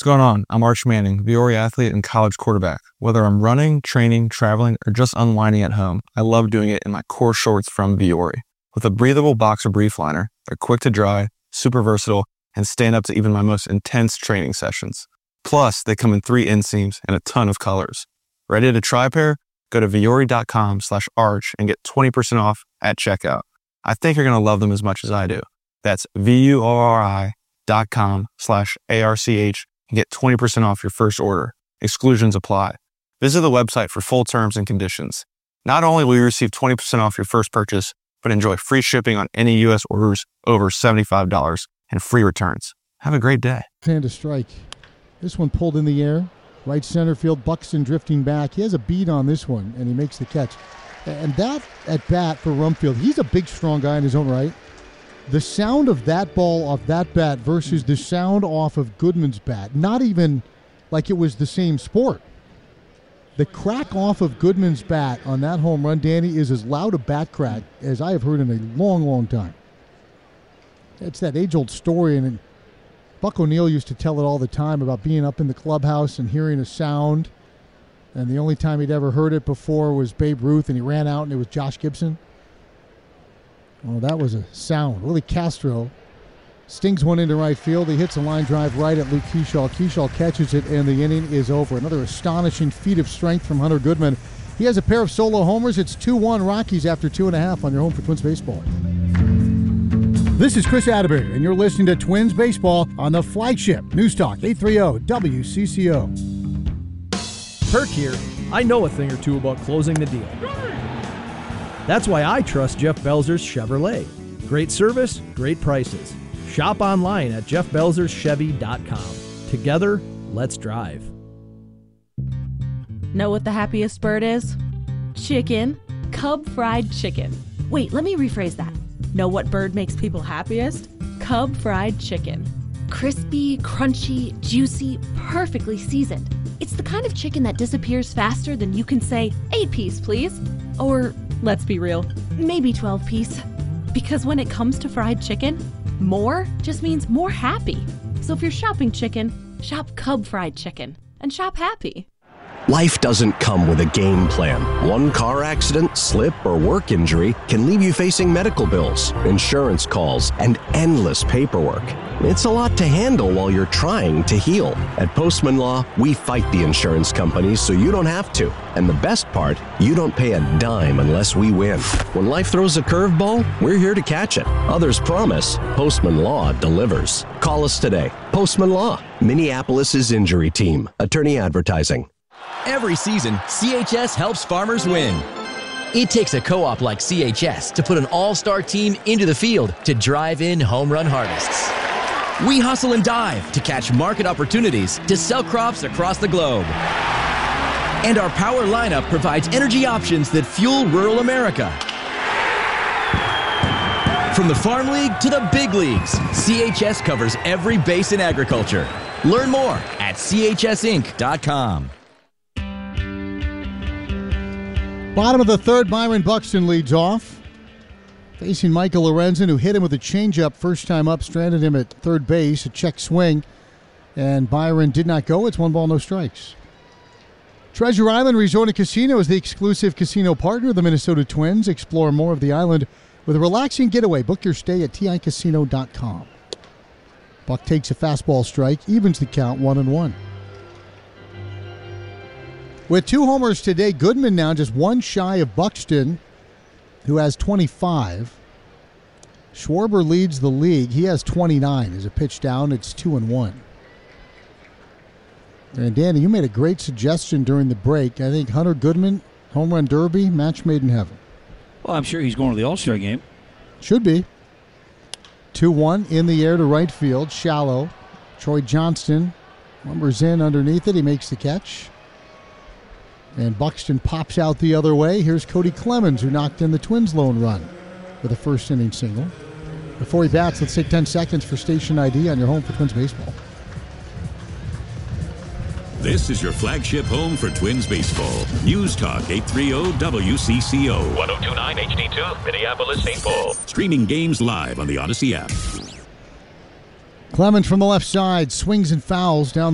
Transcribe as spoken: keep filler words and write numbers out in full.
What's going on? I'm Arch Manning, Viore athlete and college quarterback. Whether I'm running, training, traveling, or just unwinding at home, I love doing it in my core shorts from Viore. With a breathable boxer brief liner, they're quick to dry, super versatile, and stand up to even my most intense training sessions. Plus, they come in three inseams and a ton of colors. Ready to try a pair? Go to Viore.com slash arch and get twenty percent off at checkout. I think you're going to love them as much as I do. That's V-U-O-R-I dot com slash A-R-C-H and get twenty percent off your first order. Exclusions apply. Visit the website for full terms and conditions. Not only will you receive twenty percent off your first purchase, but enjoy free shipping on any U S orders over seventy-five dollars and free returns. Have a great day. Hand to strike. This one pulled in the air. Right center field, Buxton drifting back. He has a beat on this one, and he makes the catch. And that at bat for Rumfield, he's a big, strong guy in his own right. The sound of that ball off that bat versus the sound off of Goodman's bat, not even like it was the same sport. The crack off of Goodman's bat on that home run, Danny, is as loud a bat crack as I have heard in a long, long time. It's that age-old story, and Buck O'Neil used to tell it all the time about being up in the clubhouse and hearing a sound, and the only time he'd ever heard it before was Babe Ruth, and he ran out, and it was Josh Gibson. Oh, that was a sound. Willie Castro stings one into right field. He hits a line drive right at Luke Kershaw. Kershaw catches it, and the inning is over. Another astonishing feat of strength from Hunter Goodman. He has a pair of solo homers. It's two one Rockies after two and a half on your home for Twins Baseball. This is Chris Atterbury, and you're listening to Twins Baseball on the flagship News Talk eight thirty W C C O. Perk here. I know a thing or two about closing the deal. That's why I trust Jeff Belzer's Chevrolet. Great service, great prices. Shop online at jeff belzers chevy dot com. Together, let's drive. Know what the happiest bird is? Chicken. Cub fried chicken. Wait, let me rephrase that. Know what bird makes people happiest? Cub fried chicken. Crispy, crunchy, juicy, perfectly seasoned. It's the kind of chicken that disappears faster than you can say, eight piece, please. Or, let's be real, maybe twelve piece. Because when it comes to fried chicken, more just means more happy. So if you're shopping chicken, shop Cub fried chicken and shop happy. Life doesn't come with a game plan. One car accident, slip, or work injury can leave you facing medical bills, insurance calls, and endless paperwork. It's a lot to handle while you're trying to heal. At Postman Law, we fight the insurance companies so you don't have to. And the best part, you don't pay a dime unless we win. When life throws a curveball, we're here to catch it. Others promise, Postman Law delivers. Call us today. Postman Law, Minneapolis' injury team. Attorney Advertising. Every season, C H S helps farmers win. It takes a co-op like C H S to put an all-star team into the field to drive in home run harvests. We hustle and dive to catch market opportunities to sell crops across the globe. And our power lineup provides energy options that fuel rural America. From the Farm League to the big leagues, C H S covers every base in agriculture. Learn more at C H S inc dot com. Bottom of the third, Byron Buxton leads off. Facing Michael Lorenzen, who hit him with a changeup first time up, stranded him at third base, a check swing, and Byron did not go. It's one ball, no strikes. Treasure Island Resort and Casino is the exclusive casino partner of the Minnesota Twins. Explore more of the island with a relaxing getaway. Book your stay at T I casino dot com. Buck takes a fastball strike, evens the count, one and one. With two homers today, Goodman now just one shy of Buxton, who has twenty-five. Schwarber leads the league. He has twenty-nine. As a pitch down, it's two and one. And Danny, you made a great suggestion during the break. I think Hunter Goodman, home run derby, match made in heaven. Well, I'm sure he's going to the All-Star game. Should be. two one in the air to right field, shallow. Troy Johnston lumbers in underneath it. He makes the catch. And Buxton pops out the other way. Here's Cody Clemens, who knocked in the Twins' lone run with a first-inning single. Before he bats, let's take ten seconds for station I D on your home for Twins baseball. This is your flagship home for Twins baseball. News Talk eight thirty W C C O. one oh two point nine H D two, Minneapolis, Saint Paul. Streaming games live on the Odyssey app. Clemens from the left side swings and fouls down